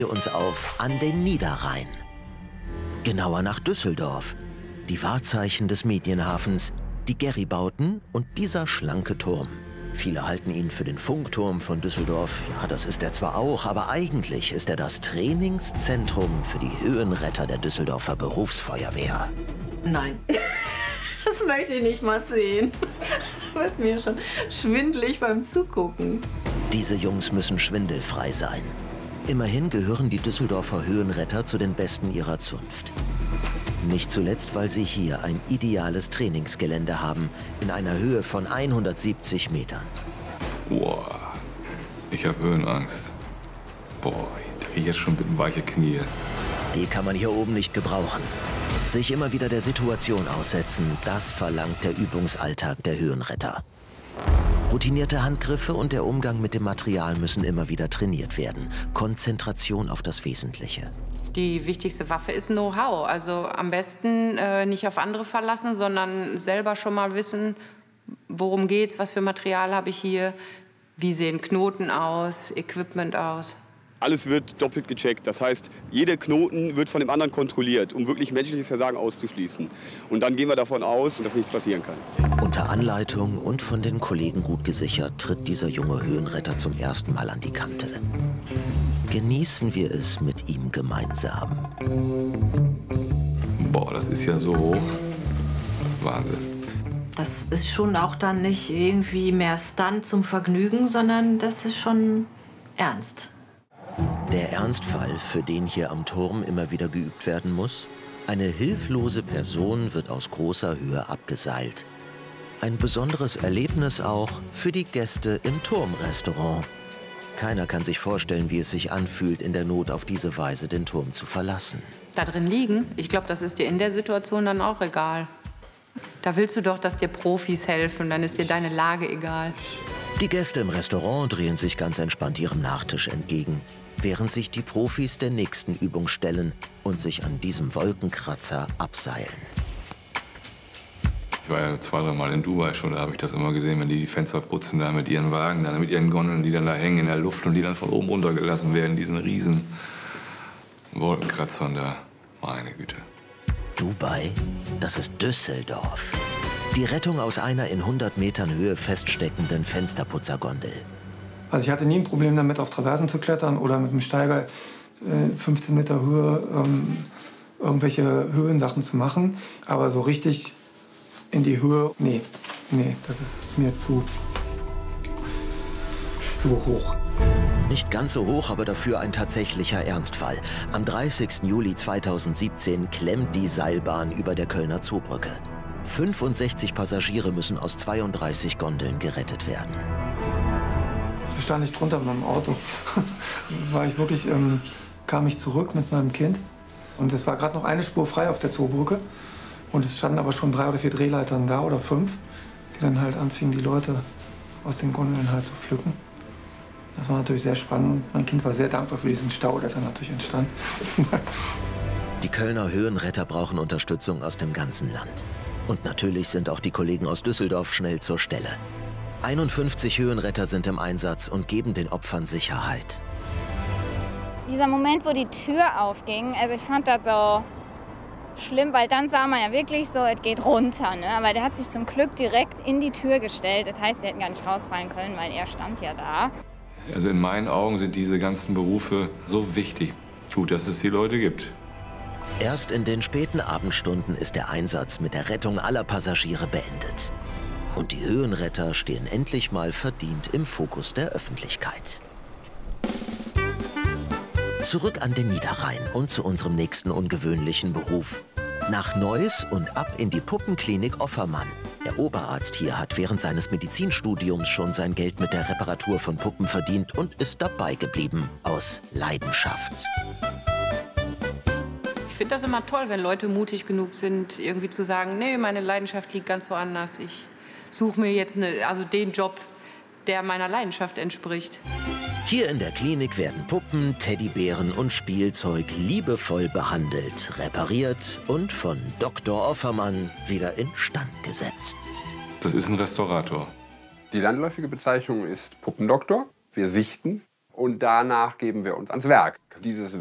wir uns auf an den Niederrhein. Genauer nach Düsseldorf. Die Wahrzeichen des Medienhafens, die Geribauten und dieser schlanke Turm. Viele halten ihn für den Funkturm von Düsseldorf. Ja, das ist er zwar auch, aber eigentlich ist er das Trainingszentrum für die Höhenretter der Düsseldorfer Berufsfeuerwehr. Nein, das möchte ich nicht mal sehen. Wird mir schon schwindelig beim Zugucken. Diese Jungs müssen schwindelfrei sein. Immerhin gehören die Düsseldorfer Höhenretter zu den Besten ihrer Zunft. Nicht zuletzt, weil sie hier ein ideales Trainingsgelände haben, in einer Höhe von 170 Metern. Boah, ich habe Höhenangst. Boah, ich kriege jetzt schon ein bisschen weiche Knie. Die kann man hier oben nicht gebrauchen. Sich immer wieder der Situation aussetzen, das verlangt der Übungsalltag der Höhenretter. Routinierte Handgriffe und der Umgang mit dem Material müssen immer wieder trainiert werden. Konzentration auf das Wesentliche. Die wichtigste Waffe ist Know-how. Also am besten nicht auf andere verlassen, sondern selber schon mal wissen, worum geht's, was für Material habe ich hier, wie sehen Knoten aus, Equipment aus. Alles wird doppelt gecheckt. Das heißt, jeder Knoten wird von dem anderen kontrolliert, um wirklich menschliches Versagen auszuschließen. Und dann gehen wir davon aus, dass nichts passieren kann. Unter Anleitung und von den Kollegen gut gesichert, tritt dieser junge Höhenretter zum ersten Mal an die Kante. Genießen wir es mit ihm gemeinsam. Boah, das ist ja so hoch. Wahnsinn. Das ist schon auch dann nicht irgendwie mehr Stunt zum Vergnügen, sondern das ist schon ernst. Der Ernstfall, für den hier am Turm immer wieder geübt werden muss: eine hilflose Person wird aus großer Höhe abgeseilt. Ein besonderes Erlebnis auch für die Gäste im Turmrestaurant. Keiner kann sich vorstellen, wie es sich anfühlt, in der Not auf diese Weise den Turm zu verlassen. Da drin liegen, ich glaube, das ist dir in der Situation dann auch egal. Da willst du doch, dass dir Profis helfen, dann ist dir deine Lage egal. Die Gäste im Restaurant drehen sich ganz entspannt ihrem Nachtisch entgegen, während sich die Profis der nächsten Übung stellen und sich an diesem Wolkenkratzer abseilen. Ich war ja 2-3 Mal in Dubai schon, da habe ich das immer gesehen, wenn die Fenster putzen, da mit ihren Wagen, da mit ihren Gondeln, die dann da hängen in der Luft und die dann von oben runtergelassen werden, diesen riesen Wolkenkratzern da. Meine Güte. Dubai, das ist Düsseldorf. Die Rettung aus einer in 100 Metern Höhe feststeckenden Fensterputzergondel. Also ich hatte nie ein Problem damit, auf Traversen zu klettern oder mit dem Steiger 15 Meter Höhe irgendwelche Höhensachen zu machen. Aber so richtig in die Höhe, nee, das ist mir zu hoch. Nicht ganz so hoch, aber dafür ein tatsächlicher Ernstfall. Am 30. Juli 2017 klemmt die Seilbahn über der Kölner Zoobrücke. 65 Passagiere müssen aus 32 Gondeln gerettet werden. Da stand ich drunter mit meinem Auto. Kam ich zurück mit meinem Kind. Und es war gerade noch eine Spur frei auf der Zoobrücke. Und es standen aber schon 3 oder 4 Drehleitern da oder 5, die dann halt anfingen, die Leute aus den Gondeln halt zu pflücken. Das war natürlich sehr spannend. Mein Kind war sehr dankbar für diesen Stau, der dann natürlich entstand. Die Kölner Höhenretter brauchen Unterstützung aus dem ganzen Land. Und natürlich sind auch die Kollegen aus Düsseldorf schnell zur Stelle. 51 Höhenretter sind im Einsatz und geben den Opfern Sicherheit. Dieser Moment, wo die Tür aufging, also ich fand das so schlimm, weil dann sah man ja wirklich so, es geht runter. Ne? Aber der hat sich zum Glück direkt in die Tür gestellt. Das heißt, wir hätten gar nicht rausfallen können, weil er stand ja da. Also in meinen Augen sind diese ganzen Berufe so wichtig. Gut, dass es die Leute gibt. Erst in den späten Abendstunden ist der Einsatz mit der Rettung aller Passagiere beendet. Und die Höhenretter stehen endlich mal verdient im Fokus der Öffentlichkeit. Zurück an den Niederrhein und zu unserem nächsten ungewöhnlichen Beruf. Nach Neuss und ab in die Puppenklinik Offermann. Der Oberarzt hier hat während seines Medizinstudiums schon sein Geld mit der Reparatur von Puppen verdient und ist dabei geblieben, aus Leidenschaft. Ich finde das immer toll, wenn Leute mutig genug sind, irgendwie zu sagen, nee, meine Leidenschaft liegt ganz woanders. Ich suche mir jetzt den Job, der meiner Leidenschaft entspricht. Hier in der Klinik werden Puppen, Teddybären und Spielzeug liebevoll behandelt, repariert und von Dr. Offermann wieder instand gesetzt. Das ist ein Restaurator. Die landläufige Bezeichnung ist Puppendoktor. Wir sichten Und danach geben wir uns ans Werk. Dieses